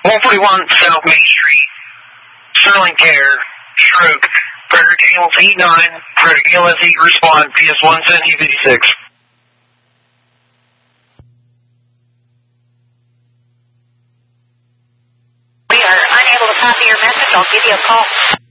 141 South Main Street, Sterling Care, Stroke, Frederick Daniels 89, Frederick Daniels 8, respond, PS1 1756. We are unable to copy your message. I'll give you a call.